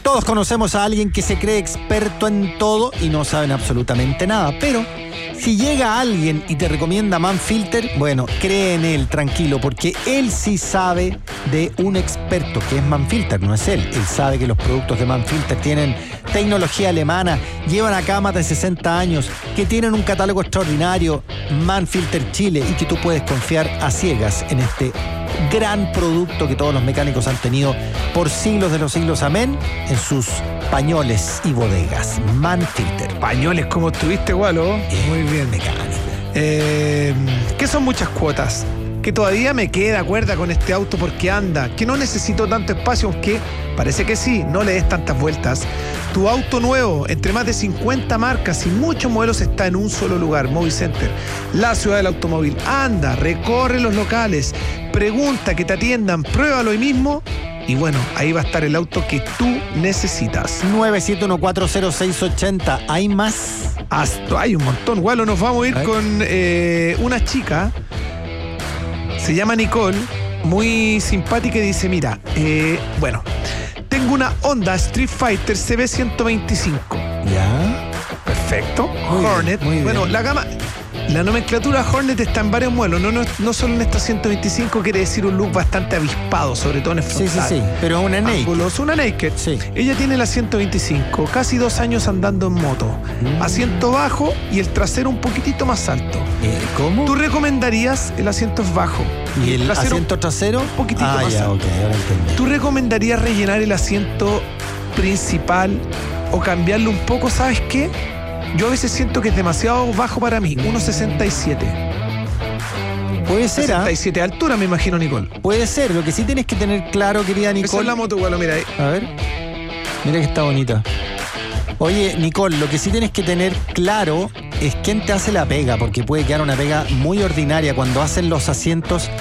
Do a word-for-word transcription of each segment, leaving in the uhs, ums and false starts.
Todos conocemos a alguien que se cree experto en todo y no saben absolutamente nada, pero si llega alguien y te recomienda Manfilter, bueno, cree en él, tranquilo, porque él sí sabe de un experto que es Manfilter, no es él. Él sabe que los productos de Manfilter tienen tecnología alemana, llevan acá más de sesenta años, que tienen un catálogo extraordinario, Manfilter Chile, y que tú puedes confiar a ciegas en este gran producto que todos los mecánicos han tenido por siglos de los siglos, amén, en sus pañoles y bodegas. Manfilter. Pañoles como estuviste, Gualo. Eh, Muy bien. Mecánico. Eh, ¿Qué son muchas cuotas? Que todavía me queda cuerda con este auto porque anda, que no necesito tanto espacio, aunque parece que sí, no le des tantas vueltas. Tu auto nuevo, entre más de cincuenta marcas y muchos modelos, está en un solo lugar, Movicenter, la ciudad del automóvil. Anda, recorre los locales, pregunta, que te atiendan, pruébalo hoy mismo. Y bueno, ahí va a estar el auto que tú necesitas. nueve siete uno cuatro cero seis ocho cero. ¿Hay más? Hasta hay un montón. Bueno, nos vamos a ir con eh, una chica. Se llama Nicole, muy simpática, y dice, mira, eh, bueno, tengo una Honda Street Fighter C B ciento veinticinco. Ya. Perfecto. Muy Hornet. bien, muy bueno, bien. la gama... La nomenclatura Hornet está en varios modelos, no, no, no solo en esta ciento veinticinco, quiere decir un look bastante avispado, sobre todo en el Sí, frontal. sí, sí, pero es una naked. Ángulos, una naked. Sí. Ella tiene la ciento veinticinco, casi dos años andando en moto. Mm. Asiento bajo y el trasero un poquitito más alto. Eh, ¿Cómo? ¿Tú recomendarías el asiento es bajo? ¿Y el trasero asiento trasero? un poquitito ah, más ya, alto? ok, ahora entendí. ¿Tú recomendarías rellenar el asiento principal o cambiarlo un poco? ¿Sabes qué? Yo a veces siento que es demasiado bajo para mí, uno sesenta y siete. Puede ser, ¿ah? sesenta y siete de altura, me imagino, Nicole. Puede ser. Lo que sí tienes que tener claro, querida Nicole. Esa es la moto, bueno, mira ahí. A ver. Mira que está bonita. Oye, Nicole, lo que sí tienes que tener claro es quién te hace la pega, porque puede quedar una pega muy ordinaria. Cuando hacen los asientos,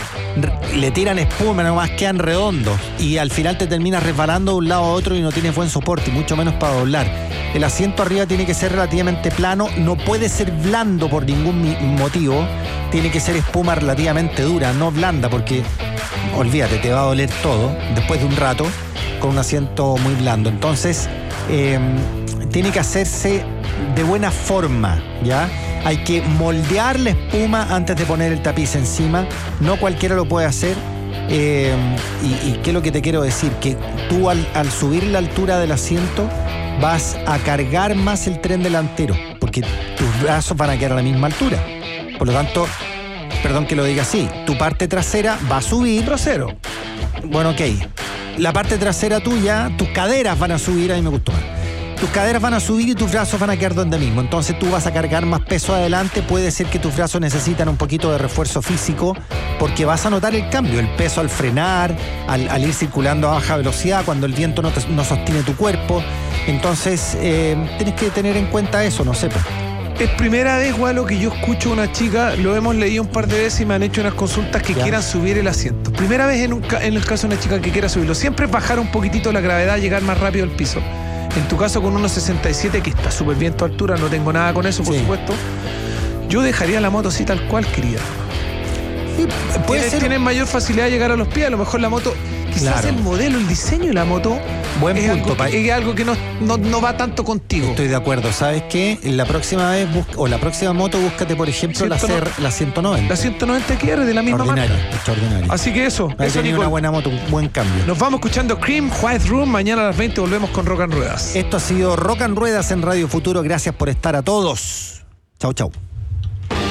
le tiran espuma, nomás quedan redondos, y al final te terminas resbalando de un lado a otro y no tienes buen soporte, y mucho menos para doblar. El asiento arriba tiene que ser relativamente plano, no puede ser blando por ningún motivo, tiene que ser espuma relativamente dura, no blanda, porque olvídate, te va a doler todo después de un rato con un asiento muy blando. Entonces, eh, tiene que hacerse de buena forma, ¿ya? Hay que moldear la espuma antes de poner el tapiz encima, no cualquiera lo puede hacer. Eh, y, y qué es lo que te quiero decir, que tú al, al subir la altura del asiento vas a cargar más el tren delantero, porque tus brazos van a quedar a la misma altura. Por lo tanto, perdón que lo diga así, tu parte trasera va a subir. Trasero. Bueno, ok. La parte trasera tuya, tus caderas van a subir, a mí me gustó más. Tus caderas van a subir y tus brazos van a quedar donde mismo. Entonces tú vas a cargar más peso adelante. Puede ser que tus brazos necesitan un poquito de refuerzo físico, porque vas a notar el cambio, el peso al frenar, al, al ir circulando a baja velocidad, cuando el viento no, te, no sostiene tu cuerpo. Entonces eh, tienes que tener en cuenta eso, no sé. Pues. Es primera vez, Gualo, que yo escucho a una chica, lo hemos leído un par de veces y me han hecho unas consultas que ya. quieran subir el asiento. Primera vez en, un, en el caso de una chica que quiera subirlo. Siempre es bajar un poquitito la gravedad, llegar más rápido al piso. En tu caso con uno sesenta y siete, que está súper bien tu altura, no tengo nada con eso, por sí. supuesto. Yo dejaría la moto así tal cual, querida. Sí, puede Tienes, ser. tienes mayor facilidad de llegar a los pies, a lo mejor la moto, quizás Claro. el modelo, el diseño de la moto Buen es, punto, algo pa- que, es algo que no, no, no va tanto contigo. Estoy de acuerdo. ¿Sabes qué? La próxima vez, busca, o la próxima moto, búscate, por ejemplo, la, ciento C R, la ciento noventa. La ciento noventa Q R de la misma Extraordinaria, marca. extraordinaria. Así que eso, Ahí eso, tenía Nicole. una buena moto, un buen cambio. Nos vamos escuchando Cream White Room. Mañana a las veinte volvemos con Rock and Ruedas. Esto ha sido Rock and Ruedas en Radio Futuro. Gracias por estar a todos. Chau, chau.